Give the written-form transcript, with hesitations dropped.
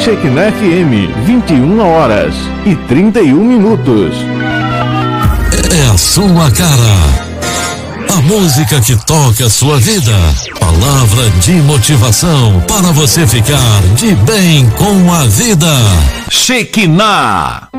Shekinah FM, 21h31. É a sua cara. A música que toca a sua vida. Palavra de motivação para você ficar de bem com a vida. Shekinah.